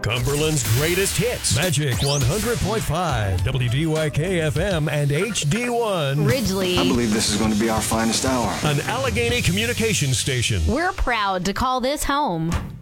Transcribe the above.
Cumberland's greatest hits. Magic 100.5, WDYK FM and HD1. Ridgely. I believe this is going to be our finest hour. An Allegheny communications station. We're proud to call this home.